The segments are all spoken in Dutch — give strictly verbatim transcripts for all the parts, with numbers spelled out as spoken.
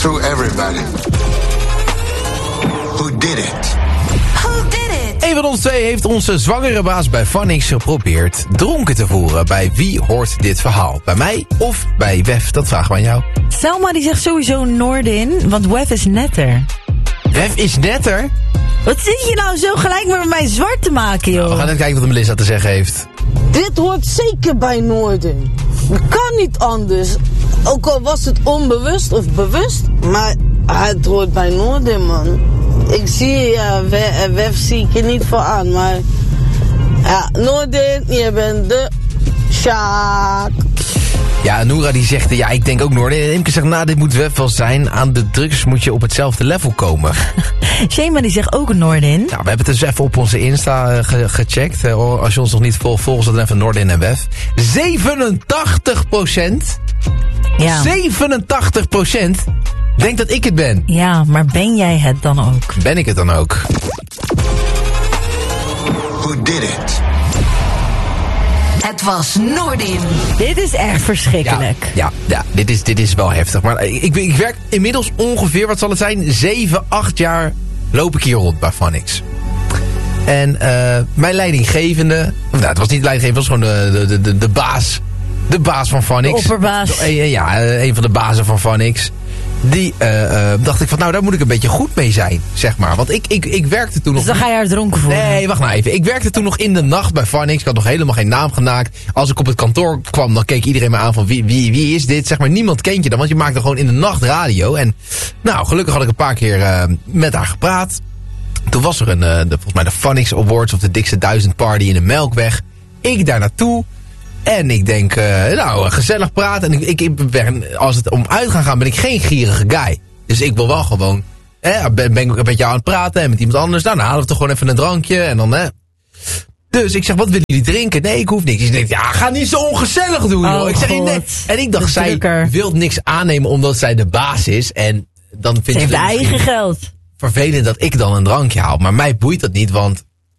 through everybody. Who did it? Who did it? Een van ons twee heeft onze zwangere baas bij Phonics geprobeerd dronken te voeren. Bij wie hoort dit verhaal? Bij mij of bij Wef? Dat vragen we aan jou. Selma die zegt sowieso Noordin, want Wef is netter. Wef is netter? Wat zit je nou zo gelijk met mij zwart te maken, joh? Nou, we gaan even kijken wat Melissa te zeggen heeft. Dit hoort zeker bij Noorden. Kan niet anders. Ook al was het onbewust of bewust. Maar het hoort bij Noorden, man. Ik zie, ja, Wef, Wef zie ik er niet voor aan. Maar ja, Noorden, je bent de Sjaak. Ja, Noora die zegt, ja, ik denk ook Noorden. En Imke zegt, nou, dit moet Wef wel zijn. Aan de drugs moet je op hetzelfde level komen. Shema die zegt ook Noordin. Nou, we hebben het dus even op onze Insta ge- gecheckt. Uh, als je ons nog niet volgt, volg ons dan even Noordin en Wef. zevenentachtig procent. Ja. zevenentachtig procent denkt dat ik het ben. Ja, maar ben jij het dan ook? Ben ik het dan ook? Who did it? Het was Noordin. Dit is echt verschrikkelijk. Ja, ja, ja dit, is, dit is wel heftig. Maar ik, ik, ik werk inmiddels ongeveer, wat zal het zijn, zeven, acht jaar loop ik hier rond bij Phonics. En uh, mijn leidinggevende, nou, het was niet leidinggevende, het was gewoon de, de, de, de baas. De baas van Phonics. De opperbaas. Ja, een van de bazen van Phonics. Die uh, uh, dacht ik van, nou, daar moet ik een beetje goed mee zijn, zeg maar. Want ik, ik, ik werkte toen nog... Dus dan ga je haar dronken voelen? Nee, wacht nou even. Ik werkte toen nog in de nacht bij Phonics. Ik had nog helemaal geen naam genaakt. Als ik op het kantoor kwam, dan keek iedereen me aan van wie, wie, wie is dit? Zeg maar, niemand kent je dan, want je maakte gewoon in de nacht radio. En nou, gelukkig had ik een paar keer uh, met haar gepraat. Toen was er een, uh, de, volgens mij de Phonics Awards of de dikste duizend party in de Melkweg. Ik daar naartoe. En ik denk, uh, nou, gezellig praten. En ik, ik, ik ben, als het om uit gaan gaan, ben ik geen gierige guy. Dus ik wil wel gewoon, hè, ben, ben ik met jou aan het praten en met iemand anders. Nou, dan halen we toch gewoon even een drankje en dan, hè. Dus ik zeg, wat willen jullie drinken? Nee, ik hoef niks. Ik denk, ja, ga niet zo ongezellig doen, joh. Oh, ik zeg, nee. En ik dacht, zij wil niks aannemen omdat zij de baas is. En dan vindt ze heeft het eigen geld. Vervelend dat ik dan een drankje haal. Maar mij boeit dat niet, want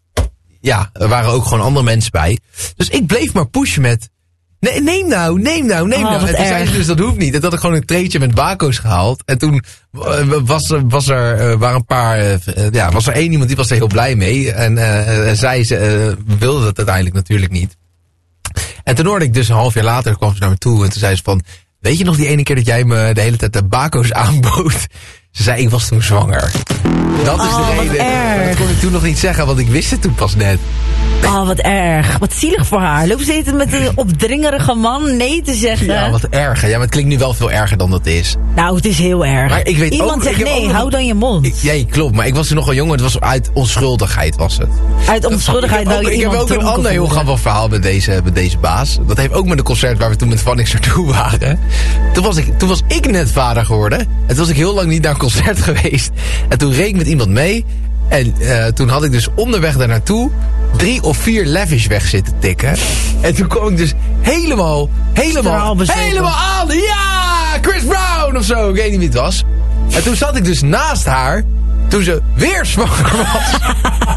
ja, er waren ook gewoon andere mensen bij. Dus ik bleef maar pushen met, nee, neem nou, neem nou, neem oh, nou. En toen zei ze dus, dat hoeft niet. En toen had ik gewoon een treetje met bako's gehaald. En toen uh, was, was er, uh, waren een paar, uh, ja, was er één iemand die was er heel blij mee. En uh, zij ze, uh, wilde dat uiteindelijk natuurlijk niet. En toen hoorde ik dus een half jaar later, kwam ze naar me toe. En toen zei ze van, weet je nog die ene keer dat jij me de hele tijd de bako's aanbood? Ze zei, ik was toen zwanger. Dat is oh, de reden. Maar dat kon ik toen nog niet zeggen, want ik wist het toen pas net. Oh, wat erg. Wat zielig voor haar. Loopt ze met een opdringerige man nee te zeggen? Ja, wat erger. Ja, maar het klinkt nu wel veel erger dan dat is. Nou, het is heel erg. Maar ik weet Iemand ook, zegt ik nee, ook, hou dan je mond. Ik, ja, klopt. Maar ik was toen nog wel jong. Het was uit onschuldigheid was het. Uit onschuldigheid wil je Ik heb ook, iemand ik heb ook een ander heel grappig verhaal met deze, met deze baas. Dat heeft ook met een concert waar we toen met Phonics naartoe waren. Toen was, ik, toen was ik net vader geworden. En toen was ik heel lang niet naar een concert geweest. En toen reed ik met iemand mee. En uh, toen had ik dus onderweg daar naartoe drie of vier Lavish weg zitten tikken. En toen kwam ik dus helemaal, helemaal, helemaal aan. Ja, Chris Brown of zo. Ik weet niet wie het was. En toen zat ik dus naast haar. Toen ze weer zwanger was.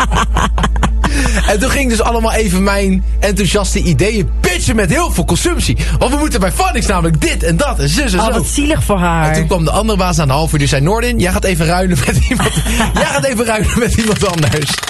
En toen ging dus allemaal even mijn enthousiaste ideeën pitchen met heel veel consumptie. Want we moeten bij Phonics namelijk dit en dat en zus en zo. Oh, wat zielig voor haar. En toen kwam de andere baas aan de half uur. Die zei, Noordin, jij gaat even ruilen met iemand. Jij gaat even ruilen met iemand anders.